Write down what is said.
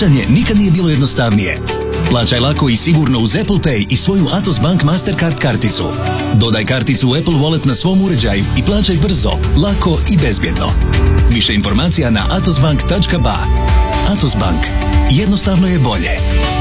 Plaćanje nikad nije bilo jednostavnije. Plaćaj lako i sigurno uz Apple Pay i svoju Atos Bank Mastercard karticu. Dodaj karticu u Apple Wallet na svom uređaju i plaćaj brzo, lako i bezbjedno. Više informacija na atosbank.ba. Atos Bank. Jednostavno je bolje.